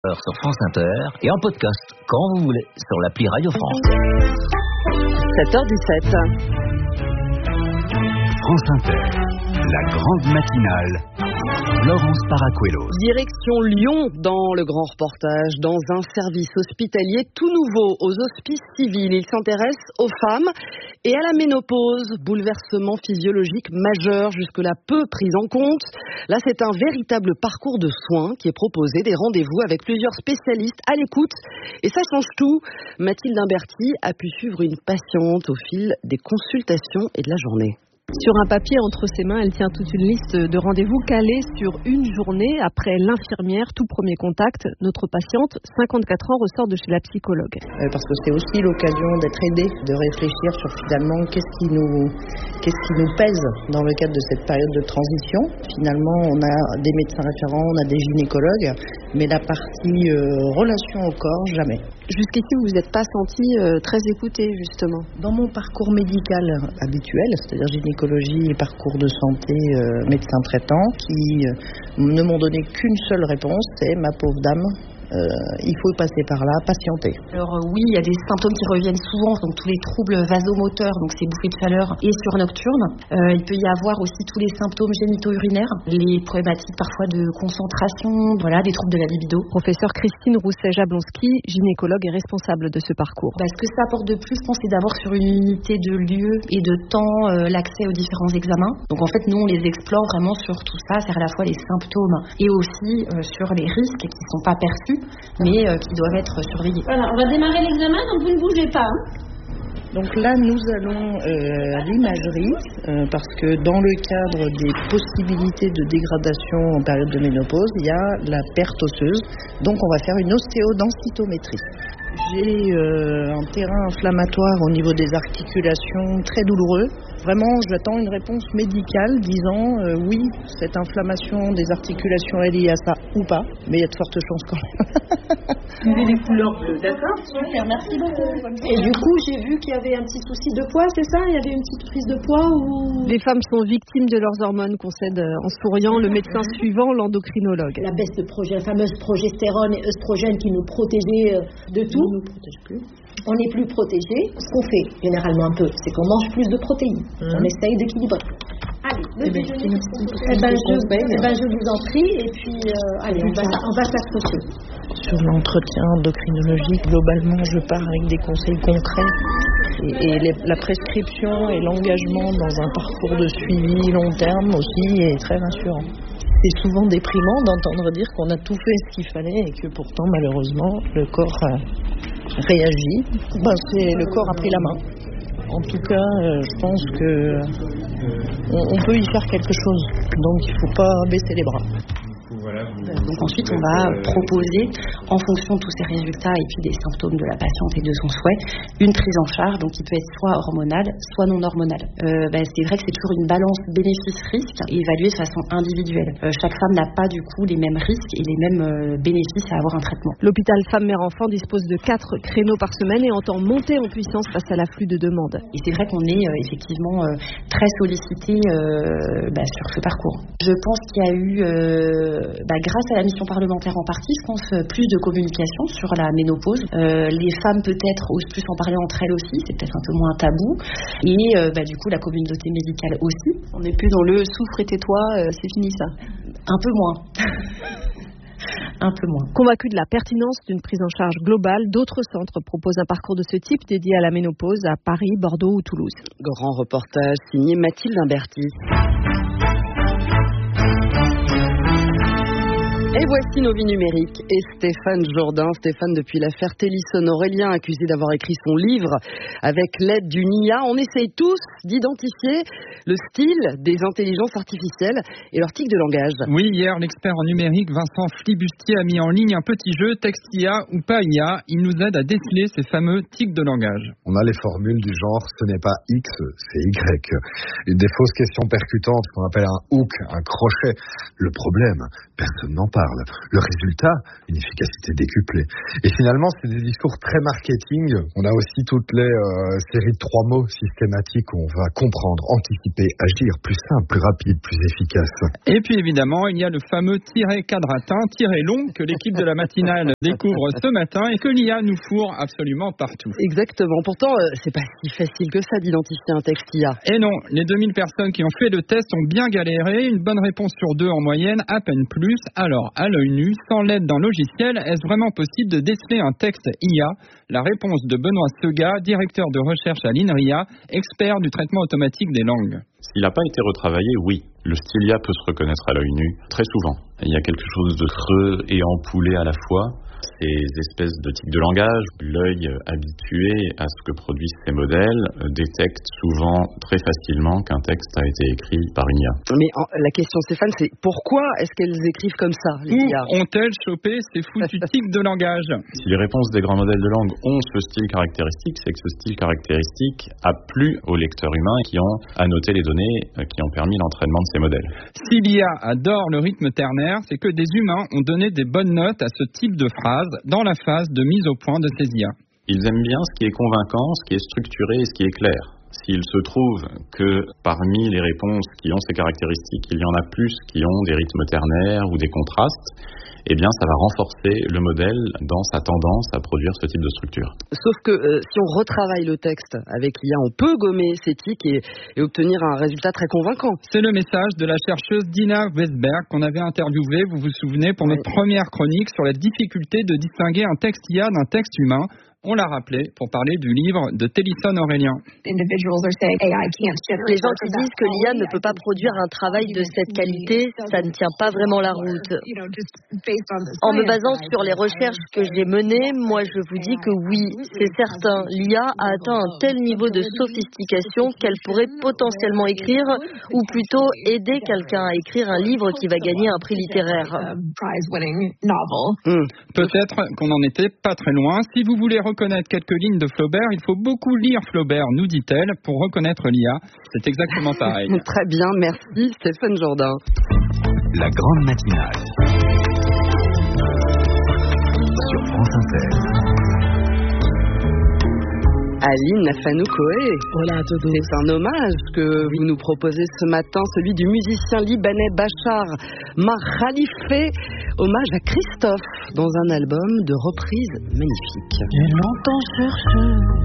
sur France Inter et en podcast quand vous voulez sur l'appli Radio France. 7h17. France Inter, la grande matinale. Laurence Paracuelos. Direction Lyon dans le grand reportage, dans un service hospitalier tout nouveau aux hospices civils. Il s'intéresse aux femmes et à la ménopause, bouleversement physiologique majeur, jusque-là peu pris en compte. Là, c'est un véritable parcours de soins qui est proposé, des rendez-vous avec plusieurs spécialistes à l'écoute. Et ça change tout. Mathilde Imberti a pu suivre une patiente au fil des consultations et de la journée. Sur un papier entre ses mains, elle tient toute une liste de rendez-vous calés sur une journée. Après l'infirmière, tout premier contact, notre patiente, 54 ans, ressort de chez la psychologue. Parce que c'est aussi l'occasion d'être aidé, de réfléchir sur finalement qu'est-ce qui nous pèse dans le cadre de cette période de transition. Finalement, on a des médecins référents, on a des gynécologues, mais la partie relation au corps, jamais. Jusqu'ici, vous vous êtes pas sentie très écoutée, justement? Dans mon parcours médical habituel, c'est-à-dire gynécologie et parcours de santé médecin traitant, qui ne m'ont donné qu'une seule réponse, c'est ma pauvre dame. Il faut passer par là, patienter. Alors oui, il y a des symptômes qui reviennent souvent, donc tous les troubles vasomoteurs, donc ces bouffées de chaleur et surnocturnes. Il peut y avoir aussi tous les symptômes génito-urinaires, les problématiques parfois de concentration, des troubles de la libido. Professeur Christine Rousset-Jablonski, gynécologue et responsable de ce parcours. Ce que ça apporte de plus, je pense, c'est d'avoir sur une unité de lieu et de temps l'accès aux différents examens. Donc en fait, nous, on les explore vraiment sur tout ça, c'est à la fois les symptômes et aussi sur les risques qui ne sont pas perçus, mais qui doivent être surveillés. Voilà, on va démarrer l'examen, donc vous ne bougez pas. Donc là, nous allons à l'imagerie, parce que dans le cadre des possibilités de dégradation en période de ménopause, il y a la perte osseuse. Donc on va faire une ostéodensitométrie. J'ai un terrain inflammatoire au niveau des articulations très douloureux. Vraiment, j'attends une réponse médicale disant oui, cette inflammation des articulations est liée à ça ou pas, mais il y a de fortes chances quand même. Vous avez des couleurs bleues, d'accord? Super, merci beaucoup. Et du coup, j'ai vu qu'il y avait un petit souci de poids, c'est ça? Il y avait une petite prise de poids ou... Les femmes sont victimes de leurs hormones, concède en souriant le médecin suivant, l'endocrinologue. La baisse de la fameuse progestérone et œstrogène qui nous protégeaient de tout. On ne nous protège plus. On n'est plus protégé. Ce qu'on fait généralement un peu, c'est qu'on mange plus de protéines. On essaye d'équilibrer. Allez, le déjeuner. Je vous en prie. Et puis, allez, on va s'associer. Sur l'entretien endocrinologique, globalement, je pars avec des conseils concrets. Et la prescription et l'engagement dans un parcours de suivi long terme aussi est très rassurant. C'est souvent déprimant d'entendre dire qu'on a tout fait ce qu'il fallait et que pourtant, malheureusement, le corps réagit. Le corps a pris la main. En tout cas, je pense qu'on peut y faire quelque chose. Donc, il ne faut pas baisser les bras. Donc ensuite, on va proposer, en fonction de tous ces résultats et puis des symptômes de la patiente et de son souhait, une prise en charge, donc qui peut être soit hormonale, soit non hormonale. C'est vrai que c'est toujours une balance bénéfice-risque et évaluée de façon individuelle. Chaque femme n'a pas du coup les mêmes risques et les mêmes bénéfices à avoir un traitement. L'hôpital Femmes-Mères-Enfants dispose de 4 créneaux par semaine et entend monter en puissance face à l'afflux de demandes. Et c'est vrai qu'on est effectivement très sollicité sur ce parcours. Je pense qu'il y a eu... grâce à la mission parlementaire en partie, je pense plus de communication sur la ménopause. Les femmes peut-être osent plus en parler entre elles aussi, c'est peut-être un peu moins tabou. Et du coup la communauté médicale aussi. On n'est plus dans le souffre et tais-toi, c'est fini ça. Un peu moins. Un peu moins. Convaincus de la pertinence d'une prise en charge globale, d'autres centres proposent un parcours de ce type dédié à la ménopause à Paris, Bordeaux ou Toulouse. Grand reportage signé Mathilde Imberti. Et voici nos vies numériques et Stéphane Jourdain. Stéphane, depuis l'affaire Télisson-Aurélien, accusé d'avoir écrit son livre avec l'aide d'une IA, on essaye tous d'identifier le style des intelligences artificielles et leur tic de langage. Oui, hier, l'expert en numérique Vincent Flibustier a mis en ligne un petit jeu, texte IA ou pas IA. Il nous aide à déceler ces fameux tics de langage. On a les formules du genre « ce n'est pas X, c'est Y ». Des fausses questions percutantes qu'on appelle un hook, un crochet. Le problème, personne n'en parle. parle. Le résultat, une efficacité décuplée. Et finalement, c'est des discours très marketing. On a aussi toutes les séries de 3 mots systématiques où on va comprendre, anticiper, agir, plus simple, plus rapide, plus efficace. Et puis évidemment, il y a le fameux tiret quadratin, tiret long que l'équipe de la matinale découvre ce matin et que l'IA nous fourre absolument partout. Exactement. Pourtant, c'est pas si facile que ça d'identifier un texte IA. Et non, les 2000 personnes qui ont fait le test ont bien galéré. Une bonne réponse sur 2 en moyenne, à peine plus. Alors, à l'œil nu, sans l'aide d'un logiciel, est-ce vraiment possible de déceler un texte IA? La réponse de Benoît Sega, directeur de recherche à l'INRIA, expert du traitement automatique des langues. S'il n'a pas été retravaillé, oui. Le style IA peut se reconnaître à l'œil nu, très souvent. Il y a quelque chose de creux et ampoulé à la fois. Ces espèces de tics de langage, l'œil habitué à ce que produisent ces modèles détecte souvent très facilement qu'un texte a été écrit par une IA. Mais la question, Stéphane, c'est pourquoi est-ce qu'elles écrivent comme ça, les IA? Où ont-elles chopé ces foutus tics de langage? Si les réponses des grands modèles de langue ont ce style caractéristique, c'est que ce style caractéristique a plu aux lecteurs humains qui ont annoté les données qui ont permis l'entraînement de ces modèles. Si l'IA adore le rythme ternaire, c'est que des humains ont donné des bonnes notes à ce type de phrase dans la phase de mise au point de ces IA. Ils aiment bien ce qui est convaincant, ce qui est structuré et ce qui est clair. S'il se trouve que parmi les réponses qui ont ces caractéristiques, il y en a plus qui ont des rythmes ternaires ou des contrastes, eh bien ça va renforcer le modèle dans sa tendance à produire ce type de structure. Sauf que si on retravaille le texte avec l'IA, on peut gommer ces tics et obtenir un résultat très convaincant. C'est le message de la chercheuse Dina Westberg qu'on avait interviewée, vous vous souvenez, pour notre première chronique sur la difficulté de distinguer un texte IA d'un texte humain. On l'a rappelé pour parler du livre de Télisson Aurélien. Les gens qui disent que l'IA ne peut pas produire un travail de cette qualité, ça ne tient pas vraiment la route. En me basant sur les recherches que j'ai menées, moi je vous dis que oui, c'est certain, l'IA a atteint un tel niveau de sophistication qu'elle pourrait potentiellement écrire, ou plutôt aider quelqu'un à écrire un livre qui va gagner un prix littéraire. Peut-être qu'on n'en était pas très loin. Si vous voulez reconnaître quelques lignes de Flaubert, il faut beaucoup lire Flaubert, nous dit-elle, pour reconnaître l'IA. C'est exactement pareil. Très bien, merci Stéphane Jourdain. La grande matinale sur France Inter. Aline Nafanou-Koé, c'est un hommage que vous nous proposez ce matin, celui du musicien libanais Bachar Mar-Khalife, hommage à Christophe, dans un album de reprises magnifiques. J'ai longtemps cherché